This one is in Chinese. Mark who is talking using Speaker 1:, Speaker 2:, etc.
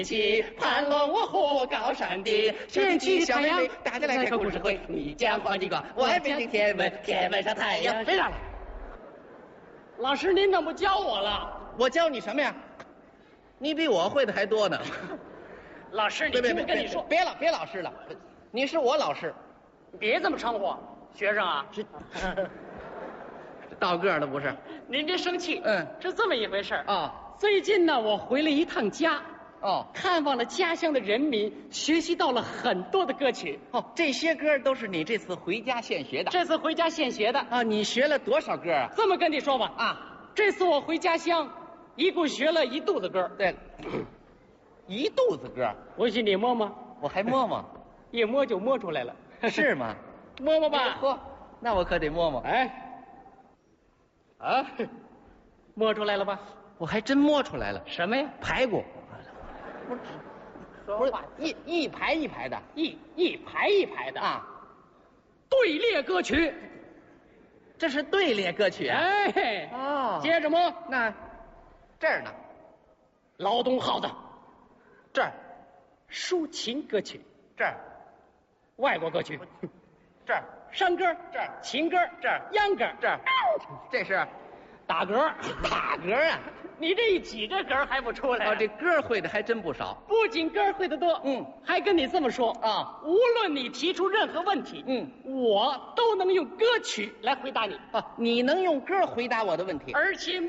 Speaker 1: 起盘龙我虎高山低，玄机小妹妹，大家来看故事会。你讲黄金瓜，我还背景天文，天文上太阳飞上来。
Speaker 2: 老师，您怎么不教我了？
Speaker 1: 我教你什么呀？你比我会的还多呢。
Speaker 2: 老师，你听我跟你说，
Speaker 1: 别老师了，你是我老师，
Speaker 2: 别这么称呼学生啊。
Speaker 1: 到个了不是？
Speaker 2: 您别生气，是这么一回事
Speaker 1: 啊。
Speaker 2: 最近呢，我回了一趟家。
Speaker 1: 哦，
Speaker 2: 看望了家乡的人民，学习到了很多的歌曲。
Speaker 1: 哦，这些歌都是你这次回家现学的。
Speaker 2: 这次回家现学的
Speaker 1: 啊，你学了多少歌啊？
Speaker 2: 这么跟你说吧，
Speaker 1: 啊，
Speaker 2: 这次我回家乡，一共学了一肚子歌。
Speaker 1: 对了，一肚子歌。
Speaker 2: 不信你摸摸，
Speaker 1: 我还摸摸，
Speaker 2: 一摸就摸出来了。
Speaker 1: 是吗？
Speaker 2: 摸摸吧。
Speaker 1: 嚯，那我可得摸摸。
Speaker 2: 哎，啊，摸出来了吧？
Speaker 1: 我还真摸出来了。
Speaker 2: 什么呀？
Speaker 1: 排骨。
Speaker 2: 不是
Speaker 1: 一排一排的，
Speaker 2: 一排一排的
Speaker 1: 啊，
Speaker 2: 队列歌曲，
Speaker 1: 这是队列歌曲啊！
Speaker 2: 哎，
Speaker 1: 哦，
Speaker 2: 接着摸，
Speaker 1: 那这儿呢？
Speaker 2: 劳动号的，
Speaker 1: 这儿，
Speaker 2: 抒情歌曲，
Speaker 1: 这儿，
Speaker 2: 外国歌曲，
Speaker 1: 这儿，
Speaker 2: 山歌，
Speaker 1: 这儿，
Speaker 2: 情歌，
Speaker 1: 这儿，
Speaker 2: 秧歌，
Speaker 1: 这儿，这是
Speaker 2: 打嗝，
Speaker 1: 打嗝啊！
Speaker 2: 你这一挤，这嗝还不出来啊？
Speaker 1: 哦，这歌会的还真不少。
Speaker 2: 不仅歌会的多，还跟你这么说
Speaker 1: 啊，
Speaker 2: 无论你提出任何问题，我都能用歌曲来回答你。
Speaker 1: 啊，你能用歌回答我的问题，
Speaker 2: 而且